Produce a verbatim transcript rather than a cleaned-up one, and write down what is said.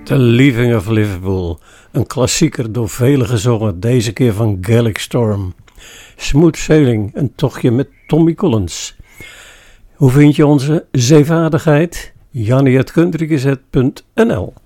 The Leaving of Liverpool, een klassieker door velen gezongen, deze keer van Gaelic Storm. Smooth Sailing, een tochtje met Tommy Collins. Hoe vind je onze zeevaardigheid? jannie at country gazette punt n l